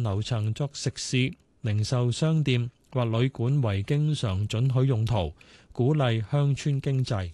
樓層作食肆、零售商店或旅館為經常准許用途，鼓勵鄉村經濟。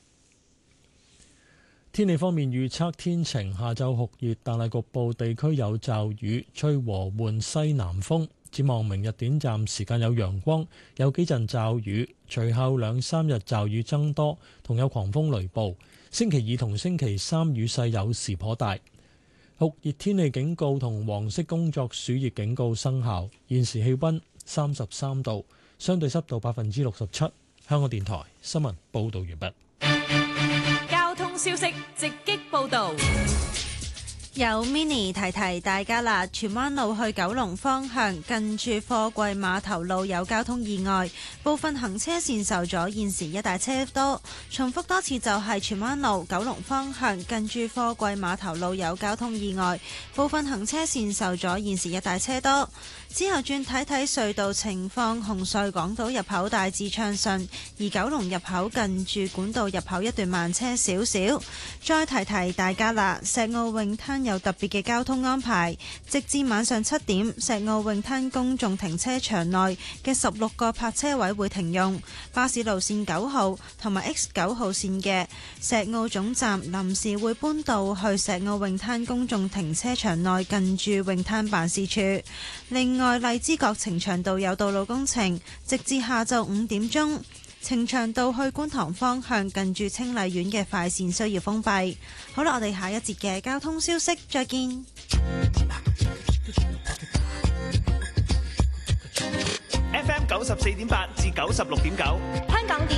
天氣方面預測天晴，下晝酷熱，但係局部地區有驟雨，吹和緩西南風。展望明日短暫時間有陽光，有幾陣驟雨，隨後2-3日驟雨增多，同有狂風雷暴。星期二同星期三雨勢有時頗大。酷熱天氣警告同黃色工作暑熱警告生效。現時氣溫33度，相對濕度67%。香港電台新聞報道完畢。 交通消息直擊報道。 有 Mini 提提大家啦，荃灣路去九龍方向近住貨櫃碼頭路有交通意外，部分行車線受阻，現時一帶車多。重複多次就係荃灣路九龍方向近住貨櫃碼頭路有交通意外，部分行車線受阻，現時一帶車多。之後轉睇睇隧道情況，紅隧港島入口大致暢順，而九龍入口近住管道入口一段慢車少少。再提提大家啦，石澳泳灘有特別嘅交通安排，直至晚上7點，石澳泳灘公眾停車場內嘅16個泊車位會停用。巴士路線9號同埋 X9 號線嘅石澳總站臨時會搬到去石澳泳灘公眾停車場內近住泳灘辦事處。另外，荔枝角呈祥道有道路工程，直至下晝5點鐘。呈祥道去觀塘方向近住清麗苑嘅快線需要封閉。好啦，我哋下一節嘅交通消息再見。 FM 94.8至96.9，香港電